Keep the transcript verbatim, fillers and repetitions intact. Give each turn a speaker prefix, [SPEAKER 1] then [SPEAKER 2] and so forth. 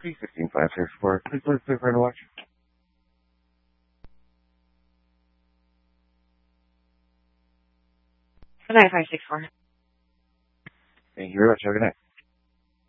[SPEAKER 1] P one six five six four. Please please please for to watch.
[SPEAKER 2] nine five six four.
[SPEAKER 1] Thank you very much. Have a good night.